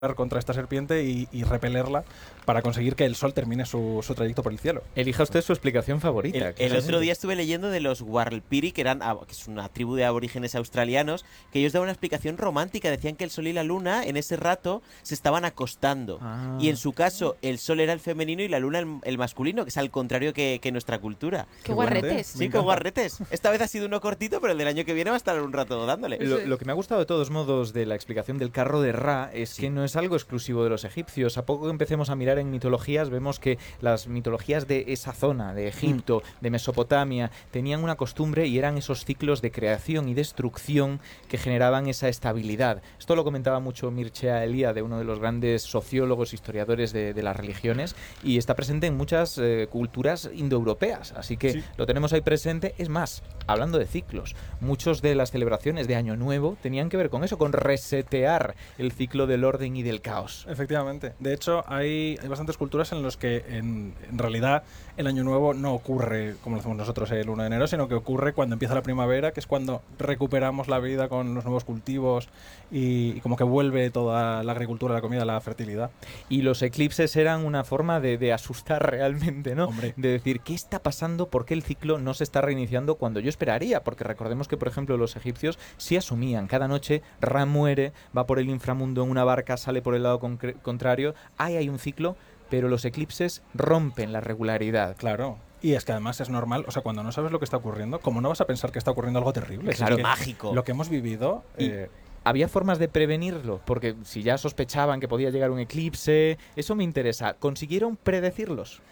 contra esta serpiente y repelerla para conseguir que el sol termine su trayecto por el cielo. Elija usted su explicación favorita. El otro día estuve leyendo de los Warlpiri, que es una tribu de aborígenes australianos, que ellos daban una explicación romántica. Decían que el sol y la luna en ese rato se estaban acostando. Y en su caso, el sol era el femenino y la luna el masculino, que es al contrario que nuestra cultura. ¡Qué guarretes! Sí, qué guarretes. Esta vez ha sido uno cortito, pero el del año que viene va a estar un rato dándole. Lo que me ha gustado de todos modos de la explicación del carro de Ra es que no es algo exclusivo de los egipcios. A poco que empecemos a mirar en mitologías, vemos que las mitologías de esa zona, de Egipto, de Mesopotamia, tenían una costumbre y eran esos ciclos de creación y destrucción que generaban esa estabilidad. Esto lo comentaba mucho Mircea Eliade, uno de los grandes sociólogos, historiadores de las religiones, y está presente en muchas culturas indoeuropeas. Así que lo tenemos ahí presente. Es más, hablando de ciclos, muchas de las celebraciones de Año Nuevo tenían que ver con eso, con resetear el ciclo del orden y del caos. Efectivamente. De hecho, hay bastantes culturas en las que en realidad el Año Nuevo no ocurre como lo hacemos nosotros el 1 de enero, sino que ocurre cuando empieza la primavera, que es cuando recuperamos la vida con los nuevos cultivos y como que vuelve toda la agricultura, la comida, la fertilidad. Y los eclipses eran una forma de asustar realmente, ¿no? Hombre. De decir, ¿qué está pasando? ¿Por qué el ciclo no se está reiniciando cuando yo esperaría? Porque recordemos que, por ejemplo, los egipcios sí asumían, cada noche Ra muere, va por el inframundo en una barca, sale por el lado contrario, ahí hay un ciclo, pero los eclipses rompen la regularidad. Claro. Y es que además es normal, o sea, cuando no sabes lo que está ocurriendo, ¿cómo no vas a pensar que está ocurriendo algo terrible? Claro, es que mágico. Lo que hemos vivido... ¿Había formas de prevenirlo? Porque si ya sospechaban que podía llegar un eclipse, eso me interesa. ¿Consiguieron predecirlos?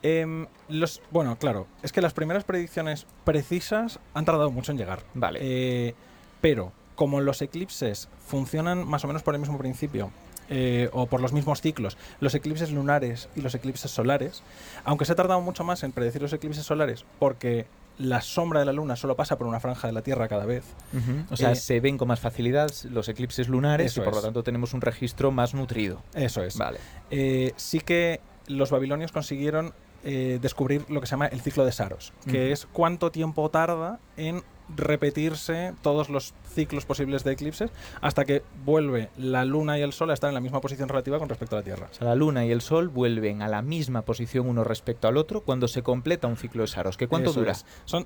Bueno, claro, es que las primeras predicciones precisas han tardado mucho en llegar. Vale. Pero como los eclipses funcionan más o menos por el mismo principio, o por los mismos ciclos, los eclipses lunares y los eclipses solares, aunque se ha tardado mucho más en predecir los eclipses solares porque la sombra de la luna solo pasa por una franja de la Tierra cada vez. O sea, se ven con más facilidad los eclipses lunares y por lo tanto tenemos un registro más nutrido. Eso es. Vale. Sí que los babilonios consiguieron descubrir lo que se llama el ciclo de Saros, que es cuánto tiempo tarda en repetirse todos los ciclos posibles de eclipses hasta que vuelve la luna y el sol a estar en la misma posición relativa con respecto a la Tierra. O sea, la luna y el sol vuelven a la misma posición uno respecto al otro cuando se completa un ciclo de Saros. ¿Qué cuánto dura? Son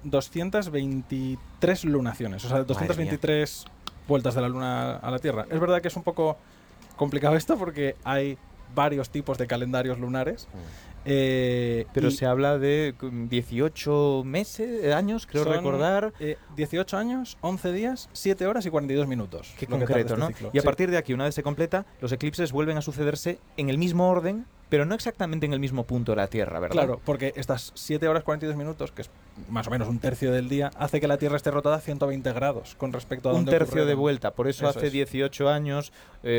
223 lunaciones, o sea, 223 vueltas de la luna a la Tierra. Es verdad que es un poco complicado esto porque hay varios tipos de calendarios lunares. Pero se habla de 18 años, creo recordar. 18 años, 11 días, 7 horas y 42 minutos. Qué concreto, ¿no? Y a partir de aquí, una vez se completa, los eclipses vuelven a sucederse en el mismo orden, pero no exactamente en el mismo punto de la Tierra, ¿verdad? Claro, porque estas 7 horas 42 minutos, que es más o menos un tercio del día, hace que la Tierra esté rotada a 120 grados con respecto a donde un tercio de vuelta. Por eso hace es. 18 años,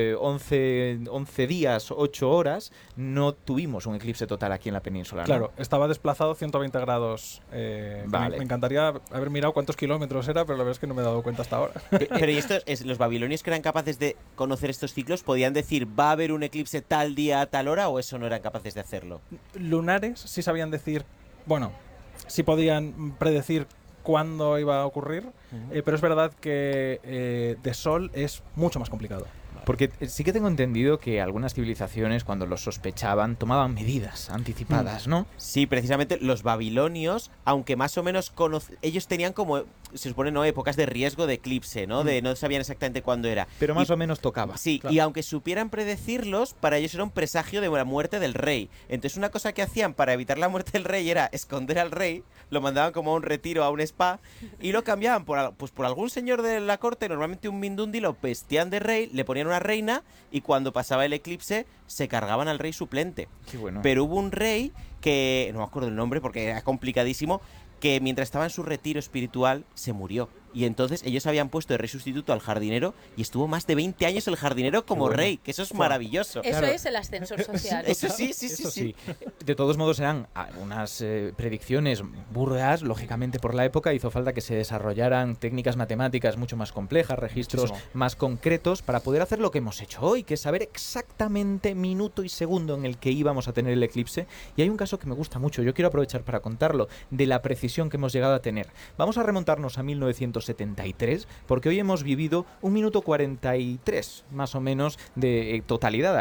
11 días, 8 horas, no tuvimos un eclipse total aquí en la península, ¿no? Claro, estaba desplazado 120 grados. Vale. Me encantaría haber mirado cuántos kilómetros era, pero la verdad es que no me he dado cuenta hasta ahora. Pero ¿y los babilonios que eran capaces de conocer estos ciclos podían decir va a haber un eclipse tal día a tal hora o eso no eran capaces de hacerlo? Lunares sí sabían decir, bueno, sí podían predecir cuándo iba a ocurrir, pero es verdad que de sol es mucho más complicado. Porque sí que tengo entendido que algunas civilizaciones, cuando los sospechaban, tomaban medidas anticipadas, ¿no? Sí, precisamente los babilonios, aunque más o menos ellos tenían como, se supone, ¿no?, épocas de riesgo de eclipse, ¿no? De no sabían exactamente cuándo era. Pero más o menos tocaba. Sí, claro. Y aunque supieran predecirlos, para ellos era un presagio de la muerte del rey. Entonces una cosa que hacían para evitar la muerte del rey era esconder al rey, lo mandaban como a un retiro, a un spa, y lo cambiaban por algún señor de la corte, normalmente un mindundi, lo vestían de rey, le ponían una reina y cuando pasaba el eclipse se cargaban al rey suplente. Qué bueno. Pero hubo un rey que, no me acuerdo el nombre porque era complicadísimo, que mientras estaba en su retiro espiritual se murió. Y entonces ellos habían puesto de rey sustituto al jardinero y estuvo más de 20 años el jardinero como rey, que eso es maravilloso. Eso es el ascensor social. Eso sí. De todos modos eran unas predicciones burdas, lógicamente por la época hizo falta que se desarrollaran técnicas matemáticas mucho más complejas, registros más concretos para poder hacer lo que hemos hecho hoy, que es saber exactamente minuto y segundo en el que íbamos a tener el eclipse. Y hay un caso que me gusta mucho, yo quiero aprovechar para contarlo, de la precisión que hemos llegado a tener. Vamos a remontarnos a 1900 1973, porque hoy hemos vivido 1 minuto 43 más o menos de totalidad